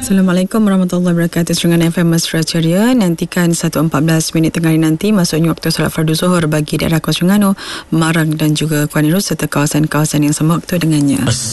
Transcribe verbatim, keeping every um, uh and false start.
Assalamualaikum warahmatullahi wabarakatuh. Serengan F M Mesra Ceria. Nantikan satu empat belas minit tengah hari nanti, maksudnya waktu solat fardu zuhur bagi daerah Kos Terengganu, Marang dan juga Kuala Nerus serta kawasan-kawasan yang sama waktu dengannya.